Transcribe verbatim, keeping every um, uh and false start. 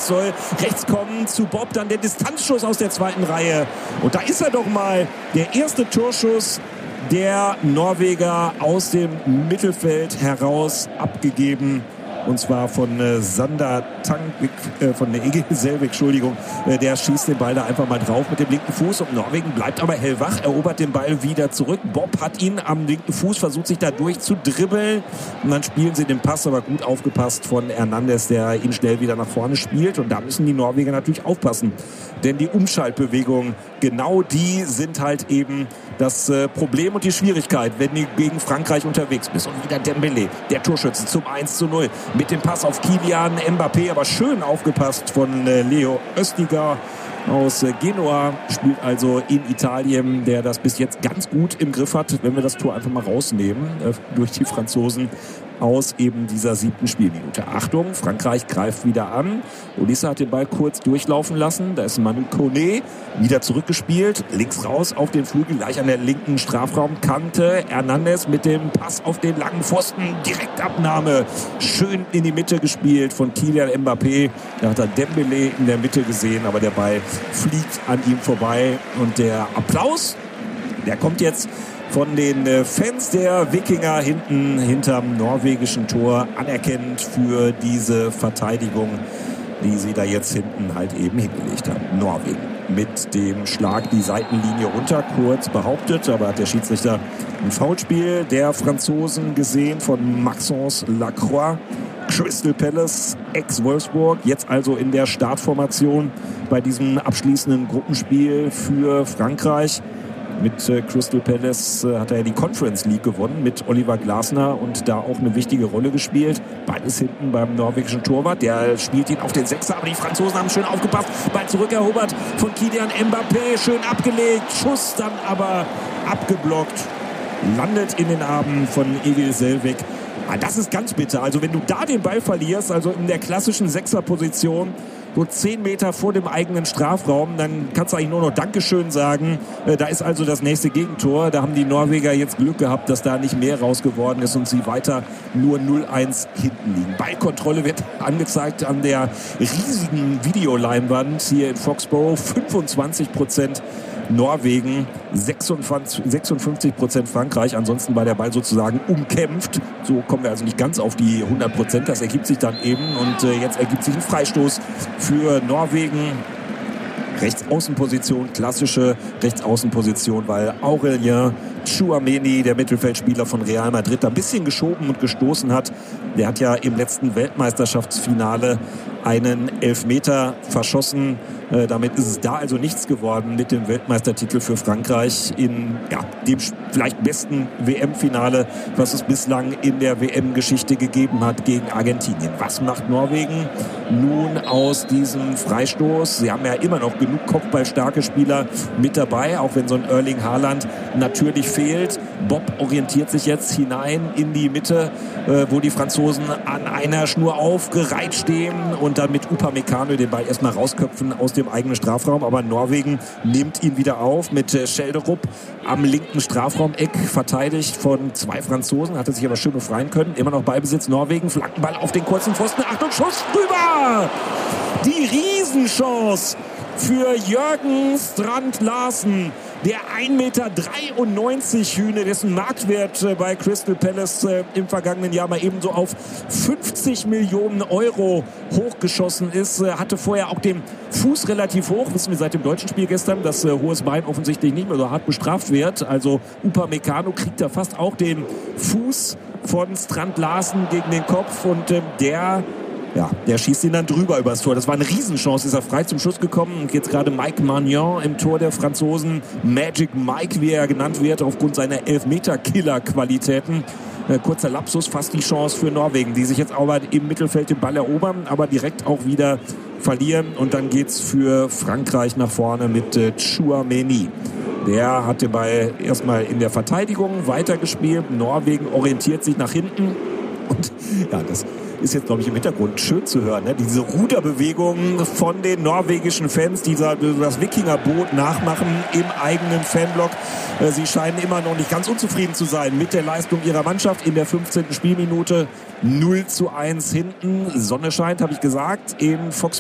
Pass soll rechts kommen zu Bob, dann der Distanzschuss aus der zweiten Reihe. Und da ist er doch mal, der erste Torschuss der Norweger aus dem Mittelfeld heraus abgegeben. Und zwar von äh, Sander Tangvik, äh, von der Egil Selvik, Entschuldigung. Äh, der schießt den Ball da einfach mal drauf mit dem linken Fuß. Und Norwegen bleibt aber hellwach, erobert den Ball wieder zurück. Bob hat ihn am linken Fuß, versucht sich da durchzudribbeln. Und dann spielen sie den Pass, aber gut aufgepasst von Hernandez, der ihn schnell wieder nach vorne spielt. Und da müssen die Norweger natürlich aufpassen. Denn die Umschaltbewegungen, genau die sind halt eben das äh, Problem und die Schwierigkeit, wenn du gegen Frankreich unterwegs bist. Und wieder Dembélé, der Torschütze zum eins zu null. Mit dem Pass auf Kylian Mbappé, aber schön aufgepasst von äh, Leo Östiger aus äh, Genua. Spielt also in Italien, der das bis jetzt ganz gut im Griff hat, wenn wir das Tor einfach mal rausnehmen, äh, durch die Franzosen aus eben dieser siebten Spielminute. Achtung, Frankreich greift wieder an. Olisa hat den Ball kurz durchlaufen lassen. Da ist Manu Koné wieder zurückgespielt. Links raus auf den Flügel, gleich an der linken Strafraumkante. Hernandez mit dem Pass auf den langen Pfosten. Direktabnahme. Schön in die Mitte gespielt von Kylian Mbappé. Da hat er Dembélé in der Mitte gesehen, aber der Ball fliegt an ihm vorbei. Und der Applaus, der kommt jetzt von den Fans der Wikinger hinten hinterm norwegischen Tor, anerkennend für diese Verteidigung, die sie da jetzt hinten halt eben hingelegt haben. Norwegen mit dem Schlag die Seitenlinie runter, kurz behauptet, aber hat der Schiedsrichter ein Foulspiel der Franzosen gesehen von Maxence Lacroix. Crystal Palace, ex-Wolfsburg, jetzt also in der Startformation bei diesem abschließenden Gruppenspiel für Frankreich. Mit äh, Crystal Palace äh, hat er ja die Conference League gewonnen mit Oliver Glasner und da auch eine wichtige Rolle gespielt. Beides hinten beim norwegischen Torwart. Der spielt ihn auf den Sechser, aber die Franzosen haben schön aufgepasst. Ball zurückerobert von Kylian Mbappé, schön abgelegt. Schuss dann aber abgeblockt. Landet in den Armen von Egil Selvik. Ah, das ist ganz bitter. Also wenn du da den Ball verlierst, also in der klassischen Sechserposition, so zehn Meter vor dem eigenen Strafraum, dann kannst du eigentlich nur noch Dankeschön sagen. Äh, da ist also das nächste Gegentor. Da haben die Norweger jetzt Glück gehabt, dass da nicht mehr raus geworden ist und sie weiter nur null eins hinten liegen. Ballkontrolle wird angezeigt an der riesigen Videoleinwand hier in Foxborough. fünfundzwanzig Prozent Norwegen, sechsundfünfzig Prozent Frankreich. Ansonsten war der Ball sozusagen umkämpft. So kommen wir also nicht ganz auf die hundert Prozent. Das ergibt sich dann eben. Und äh, jetzt ergibt sich ein Freistoß für Norwegen. Rechtsaußenposition, klassische Rechtsaußenposition, weil Aurelien Tchouaméni, der Mittelfeldspieler von Real Madrid, ein bisschen geschoben und gestoßen hat. Der hat ja im letzten Weltmeisterschaftsfinale einen Elfmeter verschossen. Äh, damit ist es da also nichts geworden mit dem Weltmeistertitel für Frankreich in ja, dem vielleicht besten W M-Finale, was es bislang in der W M-Geschichte gegeben hat gegen Argentinien. Was macht Norwegen nun aus diesem Freistoß? Sie haben ja immer noch genug kopfballstarke Spieler mit dabei, auch wenn so ein Erling Haaland natürlich fehlt. Bob orientiert sich jetzt hinein in die Mitte, äh, wo die Franzosen an einer Schnur aufgereiht stehen und dann mit Upamecano den Ball erstmal rausköpfen aus dem eigenen Strafraum. Aber Norwegen nimmt ihn wieder auf mit äh, Schelderup am linken Strafraumeck, verteidigt von zwei Franzosen, hatte sich aber schön befreien können. Immer noch Ballbesitz Norwegen, Flankenball auf den kurzen Pfosten. Achtung, Schuss drüber! Die Riesenchance für Jørgen Strand Larsen. Der ein Meter dreiundneunzig Hühne, dessen Marktwert bei Crystal Palace im vergangenen Jahr mal ebenso auf fünfzig Millionen Euro hochgeschossen ist, hatte vorher auch den Fuß relativ hoch, wissen wir seit dem deutschen Spiel gestern, dass hohes Bein offensichtlich nicht mehr so hart bestraft wird. Also Upamecano kriegt da fast auch den Fuß von Strand Larsen gegen den Kopf und der Ja, der schießt ihn dann drüber übers Tor. Das war eine Riesenchance, ist er frei zum Schuss gekommen. Und jetzt gerade Mike Maignan im Tor der Franzosen. Magic Mike, wie er genannt wird, aufgrund seiner Elfmeter-Killer-Qualitäten. Äh, kurzer Lapsus, fast die Chance für Norwegen, die sich jetzt aber im Mittelfeld den Ball erobern, aber direkt auch wieder verlieren. Und dann geht's für Frankreich nach vorne mit äh, Tchouaméni. Der hat den Ball erstmal in der Verteidigung weitergespielt. Norwegen orientiert sich nach hinten. Und ja, das ist jetzt, glaube ich, im Hintergrund schön zu hören, ne? Diese Ruderbewegungen von den norwegischen Fans, die das Wikingerboot nachmachen im eigenen Fanblock. Sie scheinen immer noch nicht ganz unzufrieden zu sein mit der Leistung ihrer Mannschaft in der fünfzehnten Spielminute. null zu eins hinten. Sonne scheint, habe ich gesagt, in Foxborough.